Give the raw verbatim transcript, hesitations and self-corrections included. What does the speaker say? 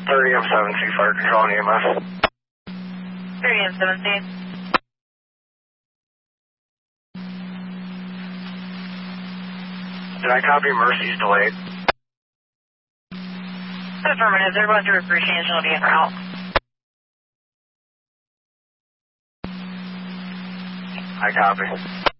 thirty M seventeen, fire control and E M S. thirty M seventeen. Did I copy Mercy's delayed? Affirmative, they're going through appreciation, will be en route. I copy.